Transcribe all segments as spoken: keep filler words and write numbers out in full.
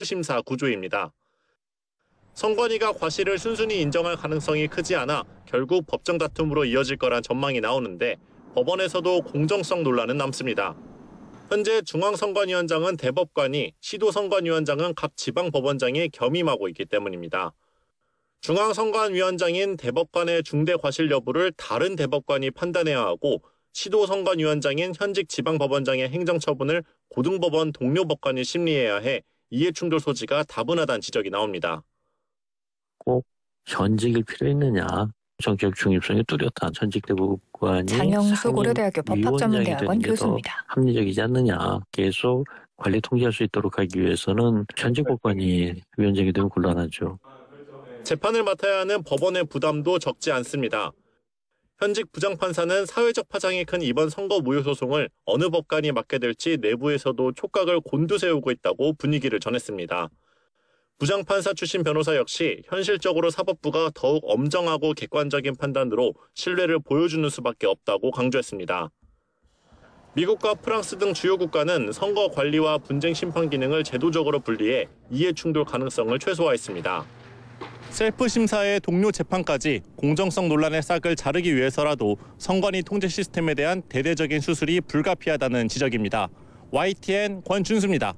심사 구조입니다. 선관위가 과실을 순순히 인정할 가능성이 크지 않아 결국 법정 다툼으로 이어질 거란 전망이 나오는데 법원에서도 공정성 논란은 남습니다. 현재 중앙선관위원장은 대법관이, 시도선관위원장은 각 지방법원장이 겸임하고 있기 때문입니다. 중앙선관위원장인 대법관의 중대 과실 여부를 다른 대법관이 판단해야 하고 시도선관위원장인 현직 지방법원장의 행정처분을 고등법원 동료 법관이 심리해야 해 이해충돌 소지가 다분하다는 지적이 나옵니다. 꼭 현직일 필요 있느냐. 정치적 중립성이 뚜렷한 현직 대법관이 장영수 고려대학교 법학전문대학원 교수입니다. 합리적이지 않느냐. 계속 관리 통제할 수 있도록 하기 위해서는 현직 법관이 위원장이 되면 곤란하죠. 재판을 맡아야 하는 법원의 부담도 적지 않습니다. 현직 부장판사는 사회적 파장이 큰 이번 선거 무효 소송을 어느 법관이 맡게 될지 내부에서도 촉각을 곤두세우고 있다고 분위기를 전했습니다. 부장판사 출신 변호사 역시 현실적으로 사법부가 더욱 엄정하고 객관적인 판단으로 신뢰를 보여주는 수밖에 없다고 강조했습니다. 미국과 프랑스 등 주요 국가는 선거 관리와 분쟁 심판 기능을 제도적으로 분리해 이해충돌 가능성을 최소화했습니다. 셀프 심사의 동료 재판까지 공정성 논란의 싹을 자르기 위해서라도 선관위 통제 시스템에 대한 대대적인 수술이 불가피하다는 지적입니다. 와이티엔 권준수입니다.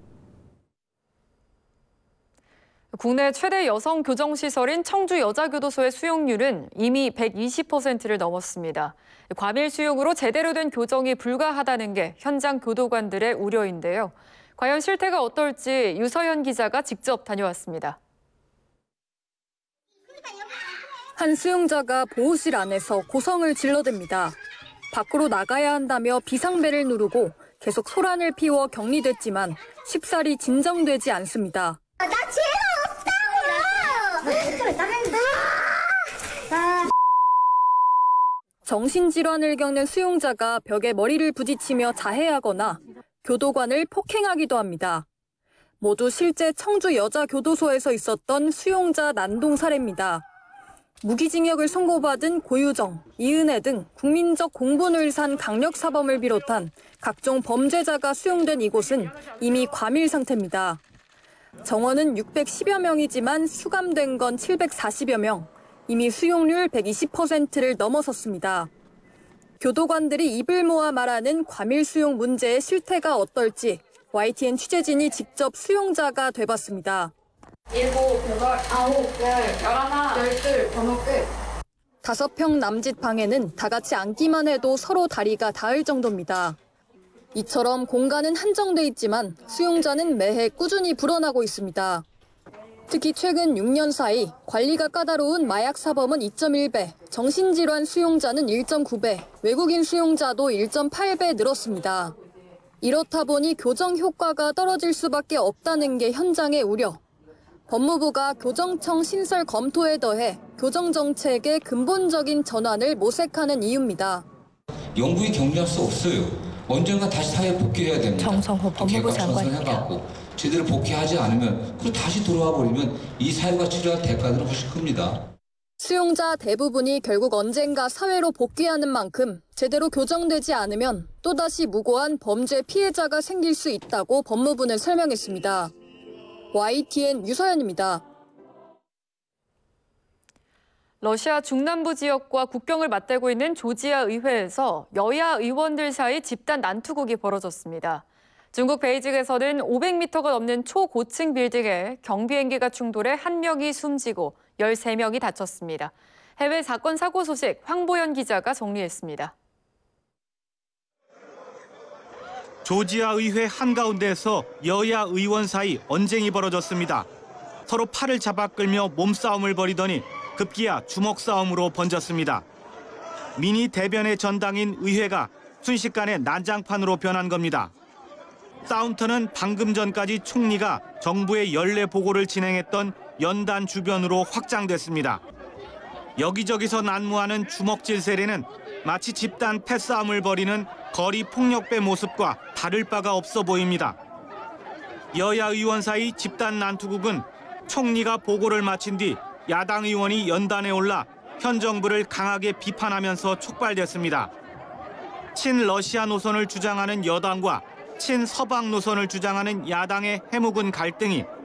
국내 최대 여성 교정시설인 청주 여자교도소의 수용률은 이미 백이십 퍼센트를 넘었습니다. 과밀 수용으로 제대로 된 교정이 불가하다는 게 현장 교도관들의 우려인데요. 과연 실태가 어떨지 유서연 기자가 직접 다녀왔습니다. 한 수용자가 보호실 안에서 고성을 질러댑니다. 밖으로 나가야 한다며 비상벨을 누르고 계속 소란을 피워 격리됐지만 쉽사리 진정되지 않습니다. 나 죄가 없다고요! 정신질환을 겪는 수용자가 벽에 머리를 부딪히며 자해하거나 교도관을 폭행하기도 합니다. 모두 실제 청주 여자교도소에서 있었던 수용자 난동 사례입니다. 무기징역을 선고받은 고유정, 이은혜 등 국민적 공분을 산 강력사범을 비롯한 각종 범죄자가 수용된 이곳은 이미 과밀 상태입니다. 정원은 육백십여 명이지만 수감된 건 칠백사십여 명, 이미 수용률 백이십 퍼센트를 넘어섰습니다. 교도관들이 입을 모아 말하는 과밀 수용 문제의 실태가 어떨지 와이티엔 취재진이 직접 수용자가 돼봤습니다. 일곱, 여덟, 아홉, 열, 열하나, 열둘, 번호 끝. 다섯 평 남짓 방에는 다 같이 앉기만 해도 서로 다리가 닿을 정도입니다. 이처럼 공간은 한정돼 있지만 수용자는 매해 꾸준히 불어나고 있습니다. 특히 최근 육 년 사이 관리가 까다로운 마약 사범은 이 점 일 배, 정신질환 수용자는 일 점 구 배, 외국인 수용자도 일 점 팔 배 늘었습니다. 이렇다 보니 교정 효과가 떨어질 수밖에 없다는 게 현장의 우려. 법무부가 교정청 신설 검토에 더해 교정정책의 근본적인 전환을 모색하는 이유입니다. 영구히 격리할 수 없어요. 언젠가 다시 사회에 복귀해야 됩니다. 정성호 법무부 장관입니다. 제대로 복귀하지 않으면 그리고 다시 돌아와 버리면 이 사회가 치러야 할 대가들은 훨씬 큽니다. 수용자 대부분이 결국 언젠가 사회로 복귀하는 만큼 제대로 교정되지 않으면 또다시 무고한 범죄 피해자가 생길 수 있다고 법무부는 설명했습니다. 와이티엔 유서연입니다. 러시아 중남부 지역과 국경을 맞대고 있는 조지아 의회에서 여야 의원들 사이 집단 난투극이 벌어졌습니다. 중국 베이징에서는 오백 미터가 넘는 초고층 빌딩에 경비행기가 충돌해 한 명이 숨지고 열세 명이 다쳤습니다. 해외 사건 사고 소식 황보연 기자가 정리했습니다. 조지아 의회 한가운데에서 여야 의원 사이 언쟁이 벌어졌습니다. 서로 팔을 잡아 끌며 몸싸움을 벌이더니 급기야 주먹 싸움으로 번졌습니다. 미니 대변의 전당인 의회가 순식간에 난장판으로 변한 겁니다. 싸움터는 방금 전까지 총리가 정부의 연례 보고를 진행했던 연단 주변으로 확장됐습니다. 여기저기서 난무하는 주먹질 세례는 마치 집단 패싸움을 벌이는 거리 폭력배 모습과 다를 바가 없어 보입니다. 여야 의원 사이 집단 난투극은 총리가 보고를 마친 뒤 야당 의원이 연단에 올라 현 정부를 강하게 비판하면서 촉발됐습니다. 친러시아 노선을 주장하는 여당과 친서방 노선을 주장하는 야당의 해묵은 갈등이